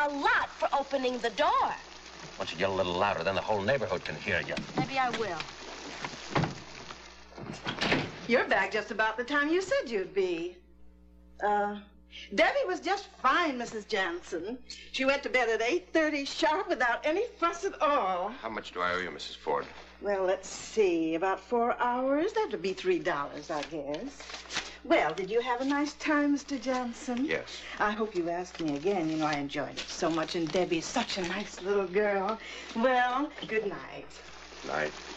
a lot for opening the door. Why don't you yell a little louder, then the whole neighborhood can hear you. Maybe I will. You're back just about the time you said you'd be. Debbie was just fine, Mrs. Jansen. She went to bed at 8:30 sharp without any fuss at all. How much do I owe you, Mrs. Ford? Well, let's see. About 4 hours. That would be $3, I guess. Well, did you have a nice time, Mr. Jansen? Yes. I hope you asked me again. You know, I enjoyed it so much, and Debbie's such a nice little girl. Well, good night. Night.